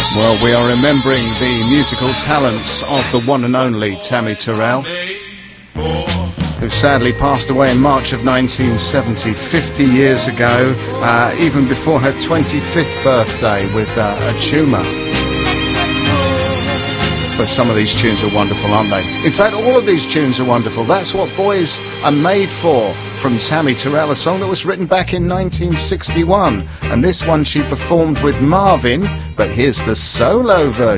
Well, we are remembering the musical talents of the one and only Tammy Terrell, who sadly passed away in March of 1970, 50 years ago, even before her 25th birthday, with a tumour. But some of these tunes are wonderful, aren't they? In fact, all of these tunes are wonderful. That's what boys are made for, from Tammy Terrell, a song that was written back in 1961. And this one she performed with Marvin, but here's the solo version.